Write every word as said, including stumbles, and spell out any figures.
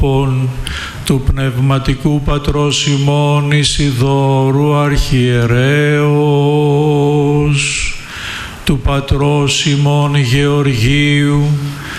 ανθρώπων, του πνευματικού πατρός ημών Ισιδώρου αρχιερέως, του πατρός ημών Γεωργίου,